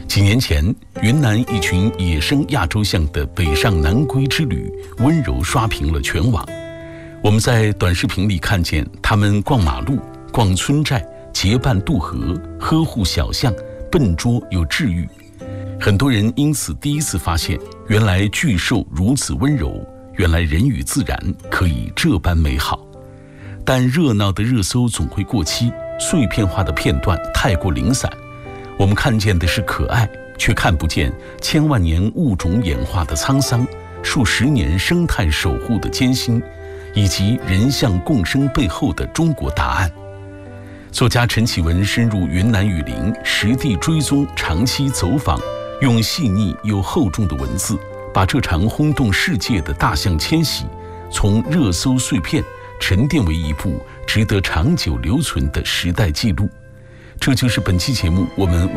几年前，云南一群野生亚洲象的北上南归之旅，温柔刷屏了全网。我们在短视频里看见他们逛马路、逛村寨，结伴渡河，呵护小象，笨拙又治愈。很多人因此第一次发现，原来巨兽如此温柔，原来人与自然可以这般美好。但热闹的热搜总会过期，碎片化的片段太过零散。我们看见的是可爱，却看不见千万年物种演化的沧桑，数十年生态守护的艰辛，以及人象共生背后的中国答案。作家陈启文深入云南雨林，实地追踪，长期走访，用细腻又厚重的文字，把这场轰动世界的大象迁徙，从热搜碎片沉淀为一部值得长久留存的时代记录。这就是本期节目我们